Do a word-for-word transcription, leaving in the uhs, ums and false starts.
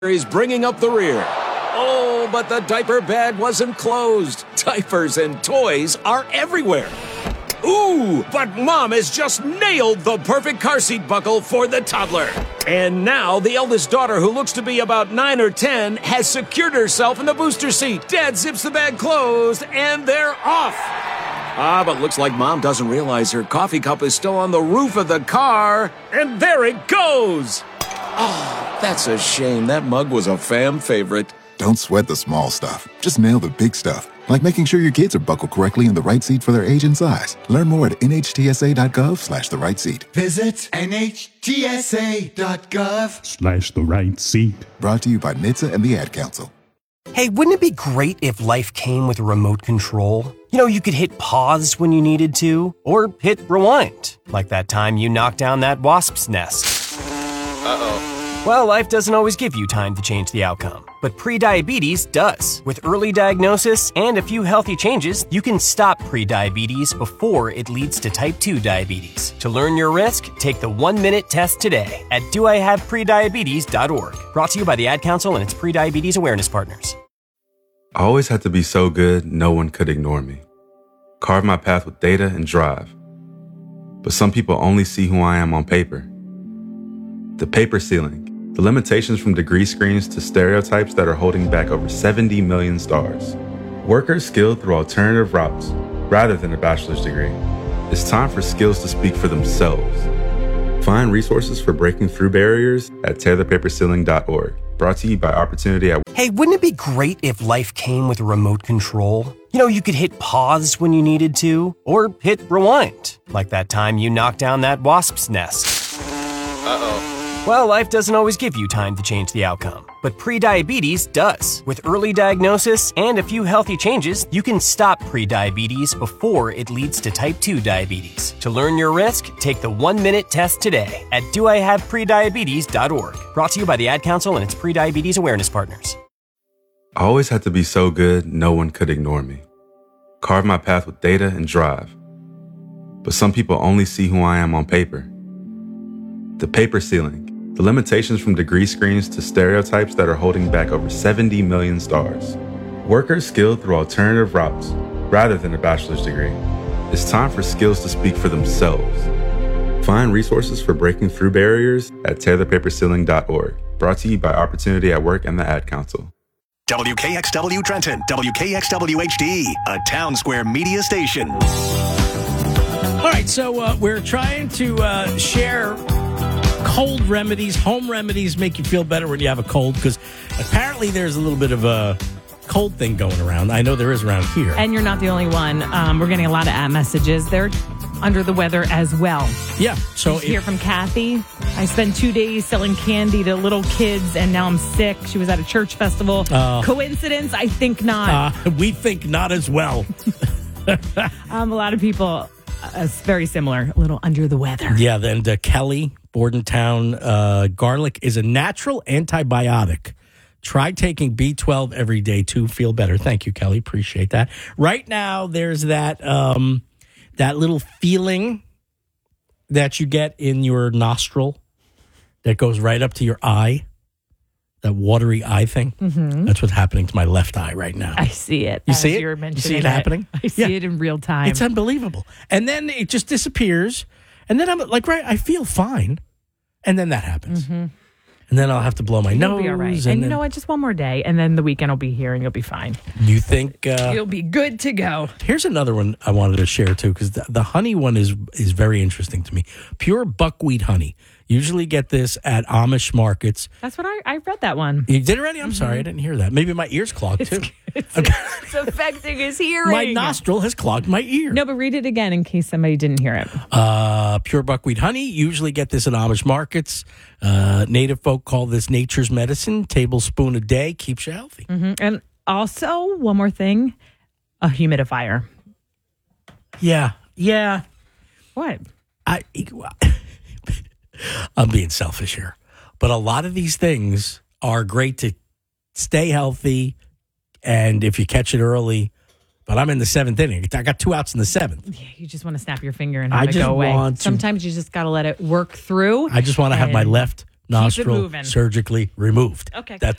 Is bringing up the rear. Oh, but the diaper bag wasn't closed. Diapers and toys are everywhere. Ooh, but Mom has just nailed the perfect car seat buckle for the toddler. And now the eldest daughter, who looks to be about nine or ten, has secured herself in the booster seat. Dad zips the bag closed, and they're off. Ah, but looks like Mom doesn't realize her coffee cup is still on the roof of the car. And there it goes. Oh, that's a shame. That mug was a fam favorite. Don't sweat the small stuff. Just nail the big stuff, like making sure your kids are buckled correctly in the right seat for their age and size. Learn more at nhtsa.gov slash the right seat. Visit nhtsa.gov slash the right seat. Brought to you by N H T S A and the Ad Council. Hey, wouldn't it be great if life came with a remote control? You know, you could hit pause when you needed to, or hit rewind, like that time you knocked down that wasp's nest. Uh-oh. Well, life doesn't always give you time to change the outcome, but prediabetes does. With early diagnosis and a few healthy changes, you can stop prediabetes before it leads to type two diabetes. To learn your risk, take the one-minute test today at do I have prediabetes dot org. Brought to you by the Ad Council and its prediabetes awareness partners. I always had to be so good, no one could ignore me. Carve my path with data and drive. But some people only see who I am on paper. The paper ceiling. The limitations from degree screens to stereotypes that are holding back over seventy million stars. Workers skilled through alternative routes rather than a bachelor's degree. It's time for skills to speak for themselves. Find resources for breaking through barriers at tear the paper ceiling dot org. Brought to you by Opportunity at... Hey, wouldn't it be great if life came with a remote control? You know, you could hit pause when you needed to, or hit rewind, like that time you knocked down that wasp's nest. Uh-oh. Well, life doesn't always give you time to change the outcome, but prediabetes does. With early diagnosis and a few healthy changes, you can stop prediabetes before it leads to type two diabetes. To learn your risk, take the one-minute test today at do I have prediabetes dot org. Brought to you by the Ad Council and its prediabetes awareness partners. I always had to be so good, no one could ignore me. Carve my path with data and drive. But some people only see who I am on paper. The paper ceiling. The limitations from degree screens to stereotypes that are holding back over seventy million stars. Workers skilled through alternative routes rather than a bachelor's degree. It's time for skills to speak for themselves. Find resources for breaking through barriers at tear the paper ceiling dot org. Brought to you by Opportunity at Work and the Ad Council. W K X W Trenton, W K X W H D, a Town Square media station. All right, so uh, we're trying to uh, share cold remedies, home remedies make you feel better when you have a cold, because apparently there's a little bit of a cold thing going around. I know there is around here. And you're not the only one. Um, we're getting a lot of app messages. They're under the weather as well. Yeah. So Did you hear from Kathy? I spent two days selling candy to little kids, and now I'm sick. She was at a church festival. Uh, Coincidence? I think not. Uh, we think not as well. um, a lot of people, uh, very similar, a little under the weather. Yeah, then uh, Kelly, Bordentown, uh, garlic is a natural antibiotic. Try taking B twelve every day to feel better. Thank you, Kelly. Appreciate that. Right now, there's that um, that little feeling that you get in your nostril that goes right up to your eye, that watery eye thing. Mm-hmm. That's what's happening to my left eye right now. I see it. You see it? You're You see it, it happening? I see Yeah. it in real time. It's unbelievable. And then it just disappears. And then I'm like, right, I feel fine. And then that happens. Mm-hmm. And then I'll have to blow my You'll nose. be all right. And, And, you then, know what? Just one more day, and then the weekend will be here, and you'll be fine. you think... Uh, You'll be good to go. Here's another one I wanted to share, too, because the, the honey one is is very interesting to me. Pure buckwheat honey. Usually get this at Amish markets. That's what I, I read that one. You did already? I'm mm-hmm. sorry. I didn't hear that. Maybe my ears clogged, too. It's, it's affecting his hearing. My nostril has clogged my ear. No, but read it again in case somebody didn't hear it. Uh, pure buckwheat honey. Usually get this at Amish markets. Uh, native folk call this nature's medicine. Tablespoon a day keeps you healthy. Mm-hmm. And also, one more thing, a humidifier. Yeah. Yeah. What? I, I'm being selfish here. But a lot of these things are great to stay healthy, and if you catch it early. But I'm in the seventh inning. I got two outs in the seventh. Yeah, you just want to snap your finger and have I it just go away. want to- Sometimes you just got to let it work through. I just want to have my left nostril moving. surgically removed. Okay. That